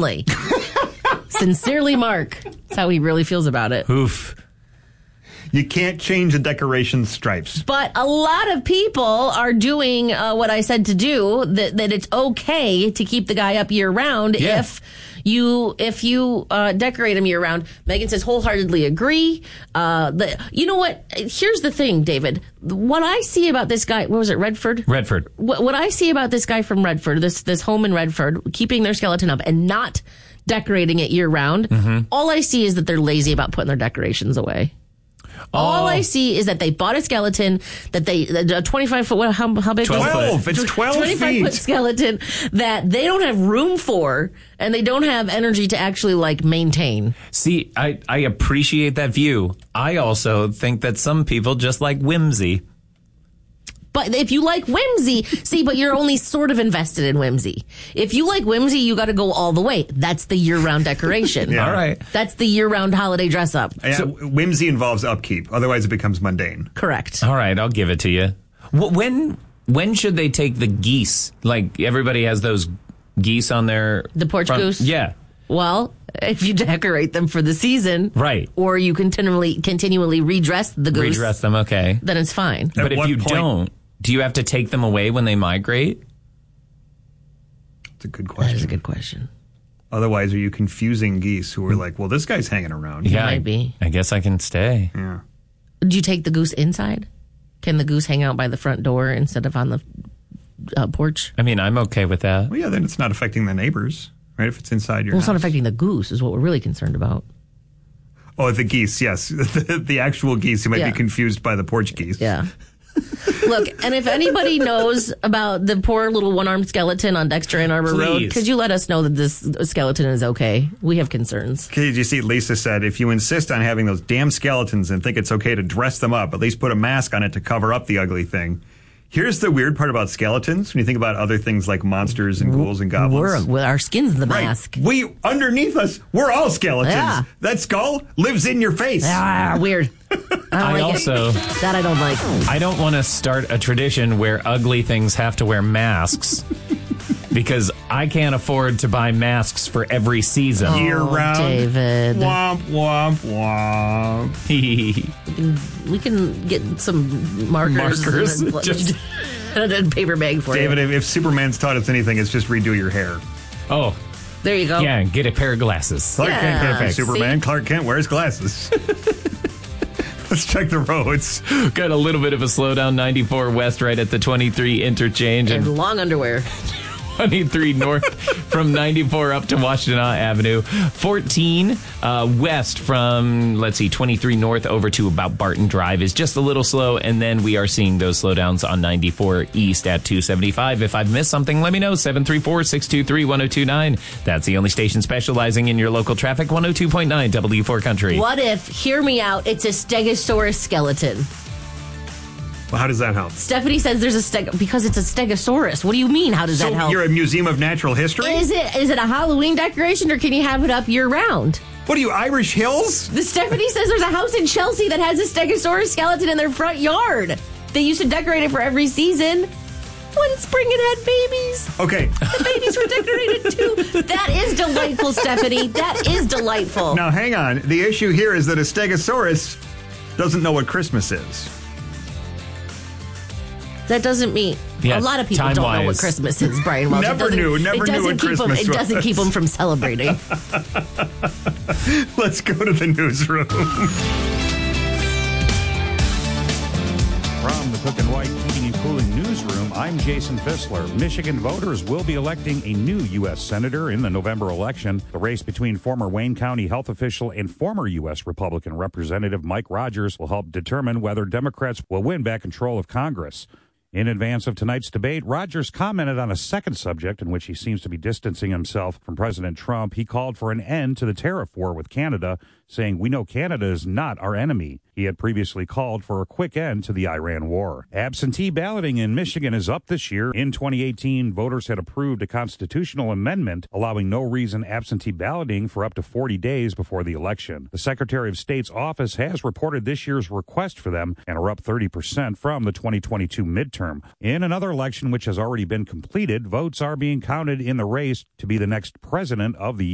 family. Sincerely, Mark. That's how he really feels about it. Oof. You can't change the decoration stripes. But a lot of people are doing what I said to do, that it's okay to keep the guy up year round if you decorate him year round. Megan says wholeheartedly agree. You know what? Here's the thing, David. What I see about this guy, what was it, Redford? Redford. What I see about this guy from Redford, this home in Redford, keeping their skeleton up and not decorating it year round, all I see is that they're lazy about putting their decorations away. All I see is that they bought a skeleton, that a 25 foot, how big? 12. It's 12 25 feet. foot skeleton that they don't have room for, and they don't have energy to actually maintain. See, I appreciate that view. I also think that some people just like whimsy. But if you like whimsy, but you're only sort of invested in whimsy. If you like whimsy, you got to go all the way. That's the year-round decoration. Yeah. All right. That's the year-round holiday dress-up. Yeah, whimsy involves upkeep. Otherwise, it becomes mundane. Correct. All right, I'll give it to you. When should they take the geese? Like, everybody has those geese on their... The porch goose? Yeah. Well, if you decorate them for the season, right, or you continually redress the goose, redress them, okay, then it's fine. But if you don't, do you have to take them away when they migrate? That's a good question. That is a good question. Otherwise, are you confusing geese who are like, well, this guy's hanging around? Yeah, might be. I guess I can stay. Yeah. Do you take the goose inside? Can the goose hang out by the front door instead of on the porch? I mean, I'm okay with that. Well, yeah, then it's not affecting the neighbors, right? If it's inside your house. It's not affecting the goose is what we're really concerned about. Oh, the geese, yes. The actual geese. You might be confused by the porch geese. Yeah. Look, and if anybody knows about the poor little one-armed skeleton on Dexter Ann Arbor Road, could you let us know that this skeleton is okay? We have concerns. Okay, did you see Lisa said, if you insist on having those damn skeletons and think it's okay to dress them up, at least put a mask on it to cover up the ugly thing. Here's the weird part about skeletons when you think about other things like monsters and ghouls and goblins. With our skin's the mask. We, underneath us, we're all skeletons. Yeah. That skull lives in your face. Weird. I don't like. I don't want to start a tradition where ugly things have to wear masks because I can't afford to buy masks for every season. Year round. David. Womp, womp, womp. We can get some markers. And a paper bag for David, if Superman's taught us anything, it's just redo your hair. Oh. There you go. Yeah, and get a pair of glasses. Clark Kent can't be Superman. See? Clark Kent wears glasses. Let's check the roads. Got a little bit of a slowdown. 94 west right at the 23 interchange. And long underwear. 23 north from 94 up to Washtenaw Avenue. 14 west from, 23 north over to about Barton Drive is just a little slow. And then we are seeing those slowdowns on 94 east at 275. If I've missed something, let me know. 734-623-1029. That's the only station specializing in your local traffic. 102.9 W4 Country. What if, hear me out, it's a Stegosaurus skeleton? Well, how does that help? Stephanie says there's because it's a Stegosaurus. What do you mean? How does that help? You're a museum of natural history? Is it a Halloween decoration or can you have it up year round? What are you, Irish Hills? The Stephanie says there's a house in Chelsea that has a Stegosaurus skeleton in their front yard. They used to decorate it for every season. One spring it had babies. Okay. The babies were decorated too. That is delightful, Stephanie. That is delightful. Now, hang on. The issue here is that a Stegosaurus doesn't know what Christmas is. That doesn't mean a lot of people don't know what Christmas is, Brian Welch. Never knew what Christmas was. It doesn't keep them from celebrating. Let's go to the newsroom. From the Cook and White Heating and Cooling Newsroom, I'm Jason Fissler. Michigan voters will be electing a new U.S. Senator in the November election. The race between former Wayne County health official and former U.S. Republican Representative Mike Rogers will help determine whether Democrats will win back control of Congress. In advance of tonight's debate, Rogers commented on a second subject in which he seems to be distancing himself from President Trump. He called for an end to the tariff war with Canada, saying, "We know Canada is not our enemy." He had previously called for a quick end to the Iran war. Absentee balloting in Michigan is up this year. In 2018, voters had approved a constitutional amendment allowing no reason absentee balloting for up to 40 days before the election. The Secretary of State's office has reported this year's request for them and are up 30% from the 2022 midterm. In another election which has already been completed, votes are being counted in the race to be the next president of the